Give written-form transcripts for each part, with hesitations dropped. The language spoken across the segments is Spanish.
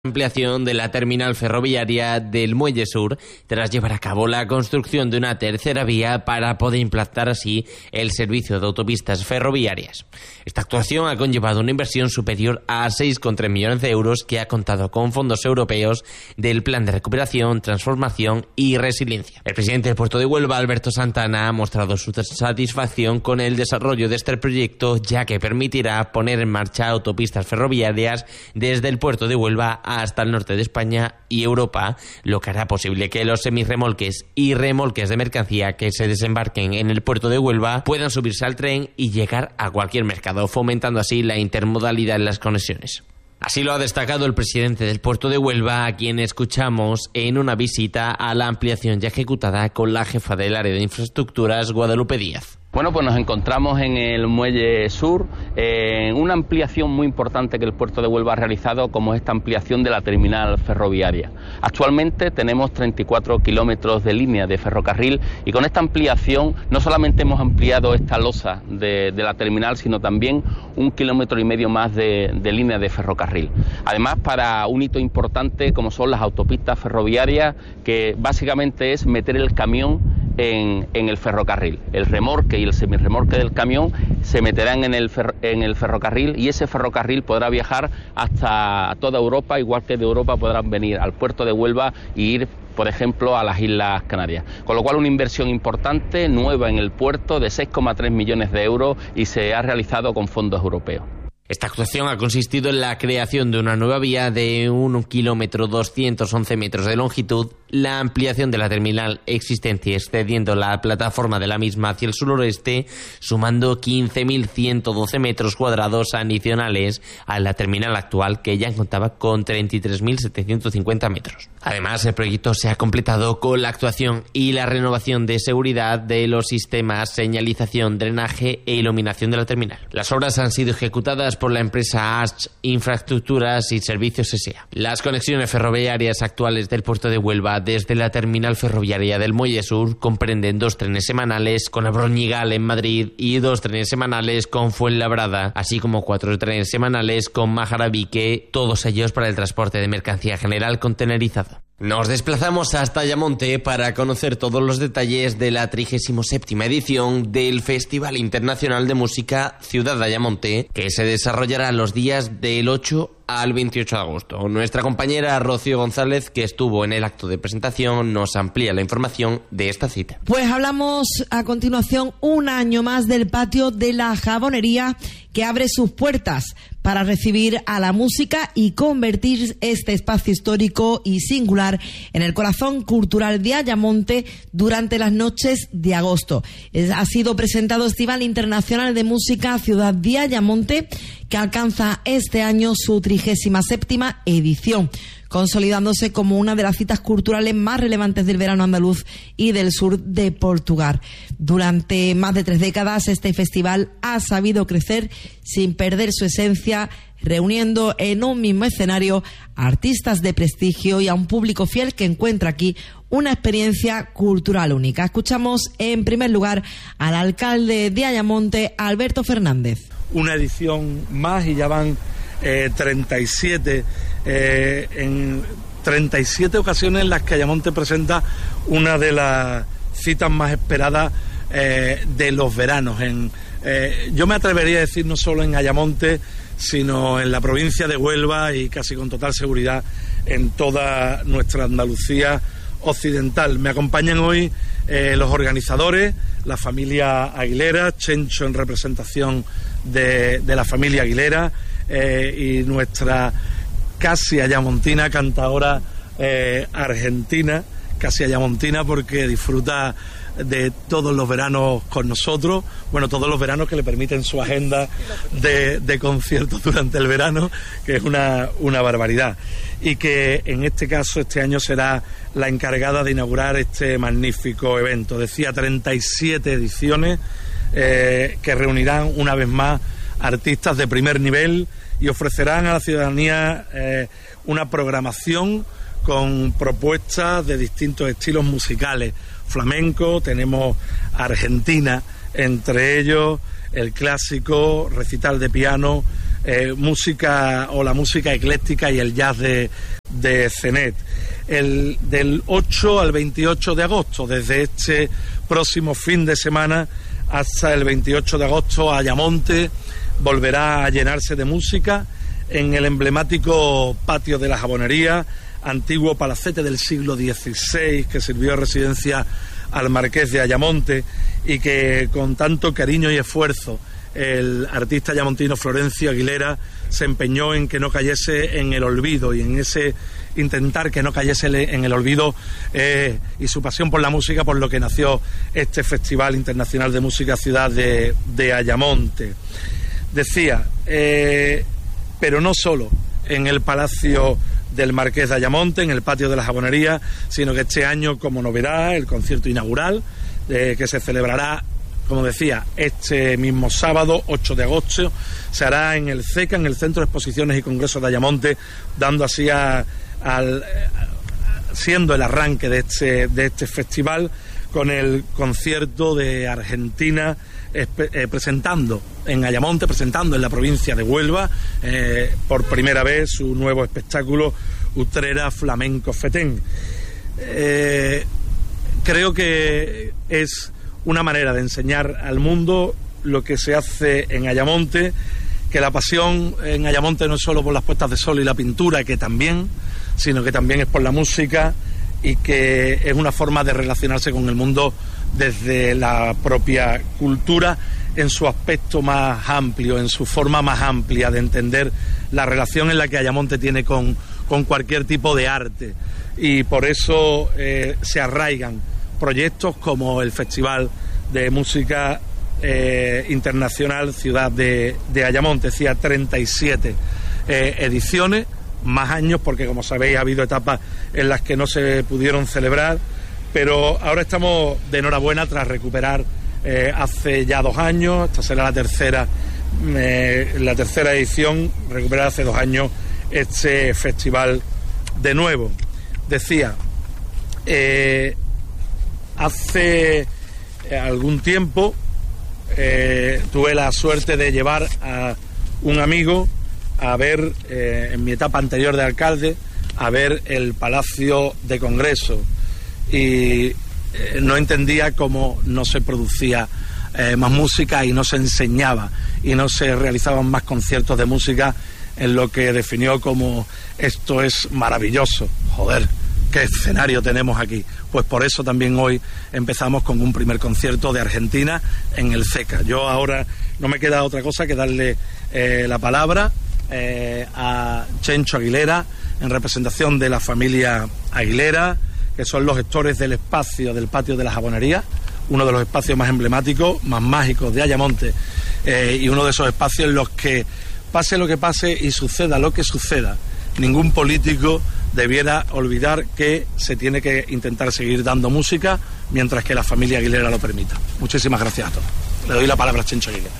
Ampliación de la terminal ferroviaria del Muelle Sur tras llevar a cabo la construcción de una tercera vía para poder implantar así el servicio de autopistas ferroviarias. Esta actuación ha conllevado una inversión superior a 6,3 millones de euros que ha contado con fondos europeos del Plan de Recuperación, Transformación y Resiliencia. El presidente del Puerto de Huelva, Alberto Santana, ha mostrado su satisfacción con el desarrollo de este proyecto, ya que permitirá poner en marcha autopistas ferroviarias desde el Puerto de Huelva hasta el norte de España y Europa, lo que hará posible que los semirremolques y remolques de mercancía que se desembarquen en el puerto de Huelva puedan subirse al tren y llegar a cualquier mercado, fomentando así la intermodalidad en las conexiones. Así lo ha destacado el presidente del Puerto de Huelva, a quien escuchamos en una visita a la ampliación ya ejecutada con la jefa del área de infraestructuras, Guadalupe Díaz. Bueno, pues nos encontramos en el Muelle Sur, en una ampliación muy importante que el Puerto de Huelva ha realizado, como esta ampliación de la terminal ferroviaria. Actualmente tenemos 34 kilómetros de línea de ferrocarril y con esta ampliación no solamente hemos ampliado esta losa de la terminal, sino también 1,5 kilómetros más de línea de ferrocarril. Además, para un hito importante como son las autopistas ferroviarias, que básicamente es meter el camión en el ferrocarril. El remolque y el semirremolque del camión se meterán en el ferrocarril y ese ferrocarril podrá viajar hasta toda Europa, igual que de Europa podrán venir al puerto de Huelva y ir, por ejemplo, a las Islas Canarias. Con lo cual, una inversión importante, nueva en el puerto, de 6,3 millones de euros y se ha realizado con fondos europeos. Esta actuación ha consistido en la creación de una nueva vía de 1 kilómetro 211 metros de longitud, la ampliación de la terminal existente excediendo la plataforma de la misma hacia el suroeste, sumando 15.112 metros cuadrados adicionales a la terminal actual, que ya contaba con 33.750 metros. Además, el proyecto se ha completado con la actuación y la renovación de seguridad de los sistemas, señalización, drenaje e iluminación de la terminal. Las obras han sido ejecutadas por la empresa ASCH Infraestructuras y Servicios S.A. Las conexiones ferroviarias actuales del puerto de Huelva desde la terminal ferroviaria del Muelle Sur comprenden 2 trenes semanales con Abroñigal en Madrid y 2 trenes semanales con Fuenlabrada, así como 4 trenes semanales con Majarabique, todos ellos para el transporte de mercancía general contenerizado. Nos desplazamos hasta Ayamonte para conocer todos los detalles de la 37ª edición del Festival Internacional de Música Ciudad de Ayamonte, que se desarrollará los días del 8 al 28 de agosto. Nuestra compañera Rocío González, que estuvo en el acto de presentación, nos amplía la información de esta cita. Pues hablamos a continuación un año más del patio de la Jabonería, que abre sus puertas para recibir a la música y convertir este espacio histórico y singular en el corazón cultural de Ayamonte durante las noches de agosto. Ha sido presentado Festival Internacional de Música Ciudad de Ayamonte, que alcanza este año su 37ª edición, consolidándose como una de las citas culturales más relevantes del verano andaluz y del sur de Portugal. Durante más de 3 décadas, este festival ha sabido crecer sin perder su esencia, reuniendo en un mismo escenario a artistas de prestigio y a un público fiel que encuentra aquí una experiencia cultural única. Escuchamos en primer lugar al alcalde de Ayamonte, Alberto Fernández. Una edición más y ya van 37 en 37 ocasiones en las que Ayamonte presenta una de las citas más esperadas de los veranos. Yo me atrevería a decir no solo en Ayamonte, sino en la provincia de Huelva y casi con total seguridad en toda nuestra Andalucía occidental. Me acompañan hoy los organizadores, la familia Aguilera, Chencho en representación de la familia Aguilera, y nuestra casi ayamontina cantadora argentina, casi ayamontina porque disfruta de todos los veranos con nosotros, bueno, todos los veranos que le permiten su agenda de conciertos durante el verano, que es una barbaridad, y que en este caso este año será la encargada de inaugurar este magnífico evento. Decía 37 ediciones que reunirán una vez más artistas de primer nivel y ofrecerán a la ciudadanía una programación con propuestas de distintos estilos musicales. Flamenco, tenemos Argentina, entre ellos el clásico recital de piano música o la música ecléctica y el jazz de Cenet. Del 8 al 28 de agosto, desde este próximo fin de semana hasta el 28 de agosto, Ayamonte volverá a llenarse de música en el emblemático patio de la Jabonería, antiguo palacete del siglo XVI que sirvió de residencia al marqués de Ayamonte y que con tanto cariño y esfuerzo el artista ayamontino Florencio Aguilera se empeñó en que no cayese en el olvido, y en ese intentar que no cayese en el olvido y su pasión por la música, por lo que nació este Festival Internacional de Música Ciudad de Ayamonte. Decía, pero no solo en el Palacio del Marqués de Ayamonte, en el patio de la Jabonería, sino que este año, como novedad, el concierto inaugural que se celebrará, como decía, este mismo sábado 8 de agosto, se hará en el CECA, en el Centro de Exposiciones y Congresos de Ayamonte, dando así siendo el arranque de este festival, con el concierto de Argentina presentando en Ayamonte, presentando en la provincia de Huelva por primera vez su nuevo espectáculo Utrera Flamenco Fetén. Creo que es una manera de enseñar al mundo lo que se hace en Ayamonte, que la pasión en Ayamonte no es solo por las puestas de sol y la pintura, que también, sino que también es por la música, y que es una forma de relacionarse con el mundo desde la propia cultura en su aspecto más amplio, en su forma más amplia de entender la relación en la que Ayamonte tiene con cualquier tipo de arte, y por eso se arraigan proyectos como el Festival de Música Internacional Ciudad de Ayamonte. Decía 37 ediciones, más años, porque como sabéis ha habido etapas en las que no se pudieron celebrar, pero ahora estamos de enhorabuena tras recuperar hace ya 2 años, esta será la tercera edición, recuperar hace 2 años este festival de nuevo. Decía, hace algún tiempo tuve la suerte de llevar a un amigo a ver, en mi etapa anterior de alcalde, a ver el Palacio de Congreso, y no entendía cómo no se producía más música y no se enseñaba y no se realizaban más conciertos de música, en lo que definió como esto es maravilloso, joder, qué escenario tenemos aquí. Pues por eso también hoy empezamos con un primer concierto de Argentina en el CECA. Yo ahora no me queda otra cosa que darle la palabra a Chencho Aguilera, en representación de la familia Aguilera, que son los gestores del espacio del patio de la Jabonería, uno de los espacios más emblemáticos, más mágicos de Ayamonte, y uno de esos espacios en los que, pase lo que pase y suceda lo que suceda, ningún político debiera olvidar que se tiene que intentar seguir dando música mientras que la familia Aguilera lo permita. Muchísimas gracias a todos. Le doy la palabra a Chencho Aguilera.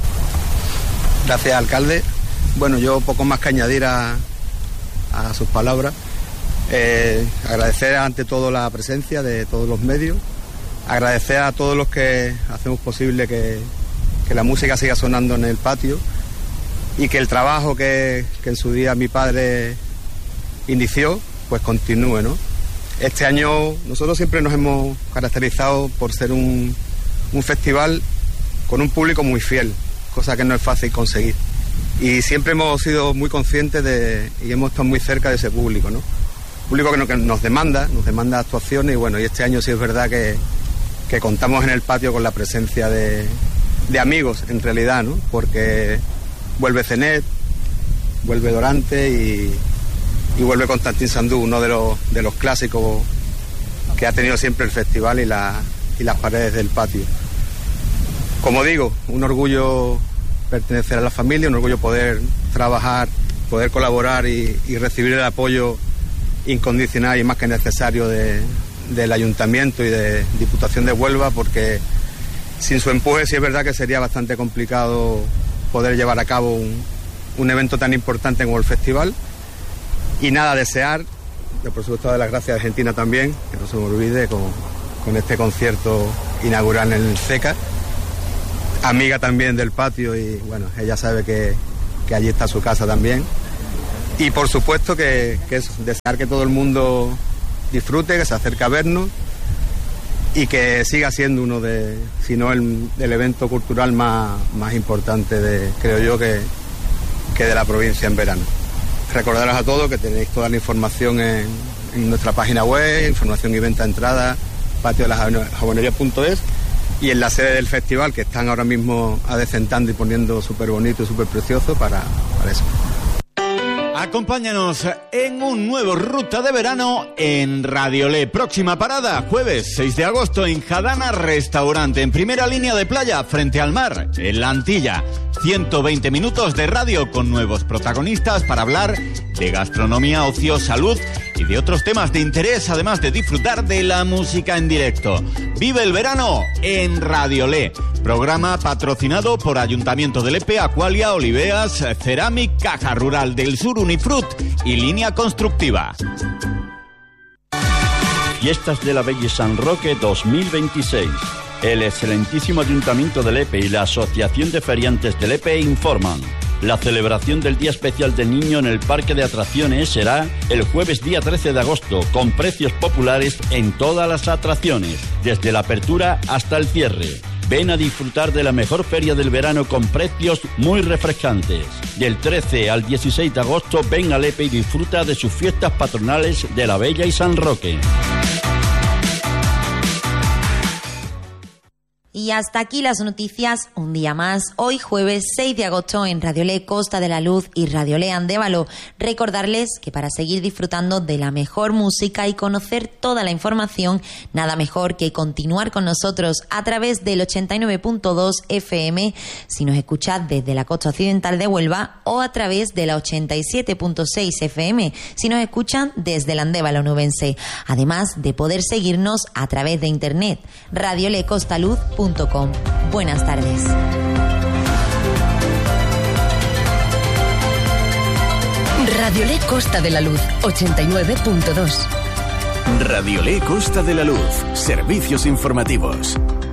Gracias, alcalde. Bueno, yo poco más que añadir a sus palabras. Agradecer ante todo la presencia de todos los medios, agradecer a todos los que hacemos posible que la música siga sonando en el patio y que el trabajo que en su día mi padre inició, pues continúe, ¿no? Este año nosotros siempre nos hemos caracterizado por ser un festival con un público muy fiel, cosa que no es fácil conseguir. Y siempre hemos sido muy conscientes y hemos estado muy cerca de ese público, ¿no? Público que nos demanda actuaciones, y bueno, y este año sí es verdad que contamos en el patio con la presencia de amigos, en realidad, ¿no? Porque vuelve Cenet, vuelve Dorante y vuelve Constantin Sandú, uno de los clásicos que ha tenido siempre el festival y las paredes del patio. Como digo, un orgullo pertenecer a la familia, un orgullo poder trabajar, poder colaborar y recibir el apoyo incondicional y más que necesario del Ayuntamiento y de Diputación de Huelva, porque sin su empuje sí es verdad que sería bastante complicado poder llevar a cabo un evento tan importante como el festival. Y nada, desear, por supuesto, dar las gracias a Argentina también, que no se me olvide, con este concierto inaugural en el CECA. Amiga también del patio, y bueno, ella sabe que que allí está su casa también. Y por supuesto que es desear que todo el mundo disfrute, que se acerque a vernos y que siga siendo uno de, si no el evento cultural más importante creo yo que de la provincia en verano. Recordaros a todos que tenéis toda la información en nuestra página web, información y venta de entrada, patiodelajabonería.es, y en la sede del festival, que están ahora mismo adecentando y poniendo súper bonito y súper precioso para eso. Acompáñanos en un nuevo Ruta de Verano en Radiolé. Próxima parada, jueves 6 de agosto en Jadana Restaurante, en primera línea de playa, frente al mar, en La Antilla. 120 minutos de radio con nuevos protagonistas para hablar de gastronomía, ocio, salud y de otros temas de interés, además de disfrutar de la música en directo. Vive el verano en Radiolé. Programa patrocinado por Ayuntamiento de Lepe, Aqualia, Oliveas, Ceramic, Caja Rural del Sur, Unifrut y Línea Constructiva. Fiestas de la Bella San Roque 2026. El excelentísimo Ayuntamiento de Lepe y la Asociación de Feriantes de Lepe informan. La celebración del Día Especial del Niño en el Parque de Atracciones será el jueves día 13 de agosto, con precios populares en todas las atracciones, desde la apertura hasta el cierre. Ven a disfrutar de la mejor feria del verano con precios muy refrescantes. Del 13 al 16 de agosto ven a Lepe y disfruta de sus fiestas patronales de la Bella y San Roque. Y hasta aquí las noticias, un día más, hoy jueves 6 de agosto en Radiolé Costa de la Luz y Radiolé Andévalo. Recordarles que para seguir disfrutando de la mejor música y conocer toda la información, nada mejor que continuar con nosotros a través del 89.2 FM, si nos escuchad desde la costa occidental de Huelva, o a través de la 87.6 FM, si nos escuchan desde el Andévalo nubense. Además de poder seguirnos a través de internet, radiolecostaluz.com. Buenas tardes. Radiolé Costa de la Luz, 89.2. Radiolé Costa de la Luz, servicios informativos.